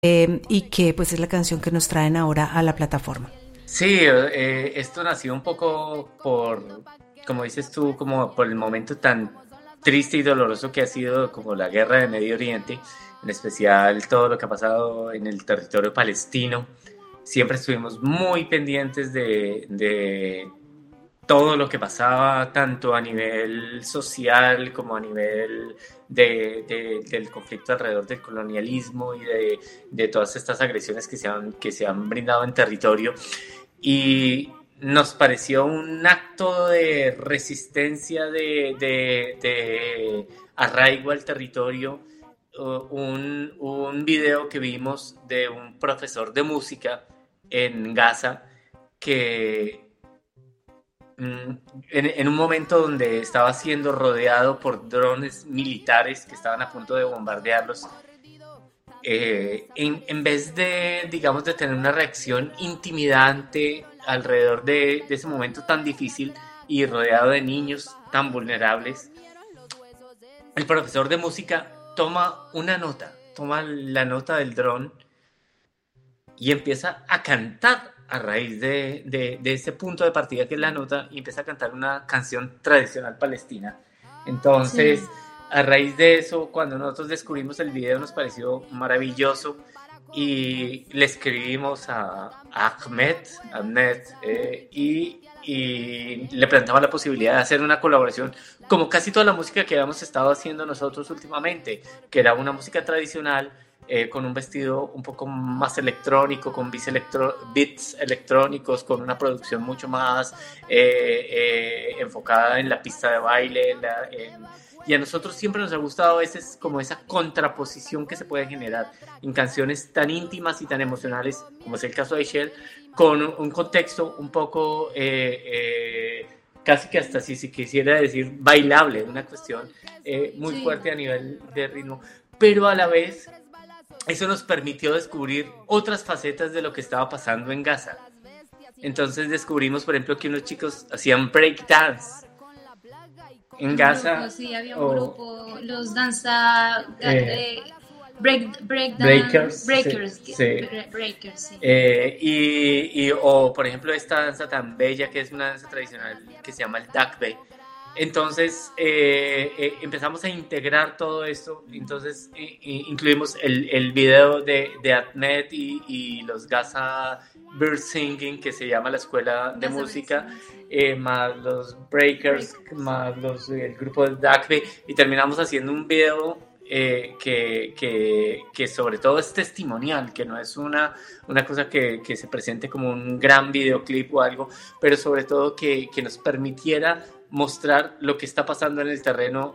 y que pues es la canción que nos traen ahora a la plataforma. Sí, esto nació un poco por, como dices tú, como por el momento tan triste y doloroso que ha sido como la guerra de Medio Oriente, en especial todo lo que ha pasado en el territorio palestino. Siempre estuvimos muy pendientes de todo lo que pasaba, tanto a nivel social como a nivel del conflicto alrededor del colonialismo y de todas estas agresiones que se han brindado en territorio. Y nos pareció un acto de resistencia, de arraigo al territorio, un video que vimos de un profesor de música en Gaza que en un momento donde estaba siendo rodeado por drones militares que estaban a punto de bombardearlos, en vez de, digamos, de tener una reacción intimidante alrededor de ese momento tan difícil y rodeado de niños tan vulnerables, el profesor de música toma la nota del dron y empieza a cantar a raíz de ese punto de partida que es la nota, y empieza a cantar una canción tradicional palestina. Entonces, sí, a raíz de eso, cuando nosotros descubrimos el video, nos pareció maravilloso y le escribimos a Ahmed y le planteamos la posibilidad de hacer una colaboración como casi toda la música que habíamos estado haciendo nosotros últimamente, que era una música tradicional, con un vestido un poco más electrónico, con beats electrónicos, con una producción mucho más enfocada en la pista de baile, y a nosotros siempre nos ha gustado a veces como esa contraposición que se puede generar en canciones tan íntimas y tan emocionales, como es el caso de Shell, con un contexto un poco, casi que hasta si se quisiera decir bailable, una cuestión muy sí, fuerte a nivel de ritmo, pero a la vez eso nos permitió descubrir otras facetas de lo que estaba pasando en Gaza. Entonces descubrimos, por ejemplo, que unos chicos hacían breakdance en Gaza. Grupo, sí, había un grupo, los danza... Breakers, sí. O por ejemplo esta danza tan bella que es una danza tradicional que se llama el Dakbe. Entonces empezamos a integrar todo esto. Entonces incluimos el video de Ahmed y los Gaza Bird Singing, que se llama la escuela de música, más los Breakers, más el grupo de Dakbe, y terminamos haciendo un video que sobre todo es testimonial, que no es una cosa que se presente como un gran videoclip o algo, pero sobre todo que nos permitiera mostrar lo que está pasando en el terreno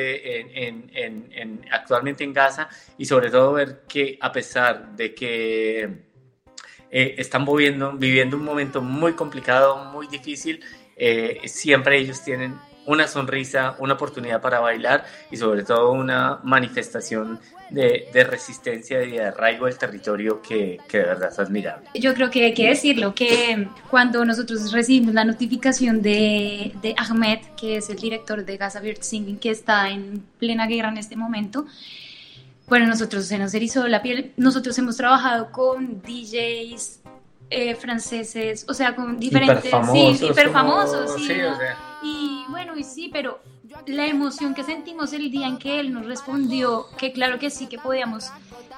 actualmente en Gaza, y sobre todo ver que a pesar de que están viviendo un momento muy complicado, muy difícil, siempre ellos tienen una sonrisa, una oportunidad para bailar y sobre todo una manifestación de resistencia y de arraigo del territorio que de verdad es admirable. Yo creo que hay que decirlo, que cuando nosotros recibimos la notificación de Ahmed, que es el director de Gaza Bird Singing, que está en plena guerra en este momento, bueno, nosotros se nos erizó la piel. Nosotros hemos trabajado con DJs franceses, o sea, con diferentes... Hiper famosos, sí, ¿no? O sea. Y bueno, y sí, pero la emoción que sentimos el día en que él nos respondió que claro que sí, que podíamos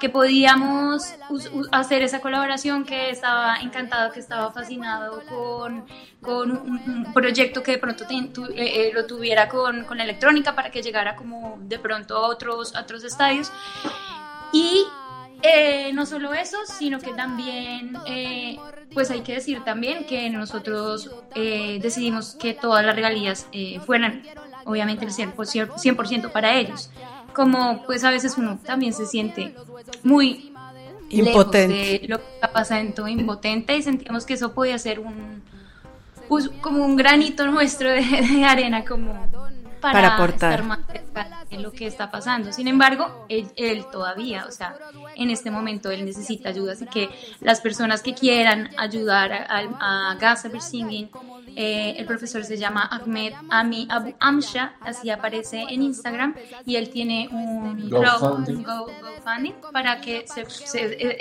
hacer esa colaboración, que estaba encantado, que estaba fascinado con un proyecto que de pronto lo tuviera con la electrónica para que llegara como de pronto a otros estadios. Y no solo eso, sino que también, pues hay que decir también que nosotros decidimos que todas las regalías fueran, obviamente, el 100% para ellos. Como pues a veces uno también se siente muy impotente de lo que está pasando, impotente, y sentíamos que eso podía ser como un granito nuestro de arena, como para aportar, estar más cerca de lo que está pasando. Sin embargo, él todavía, o sea, en este momento él necesita ayuda, así que las personas que quieran ayudar a Gaza Bird Singing, El profesor se llama Ahmed Ami Abu Amsha, así aparece en Instagram, y él tiene un GoFundMe para que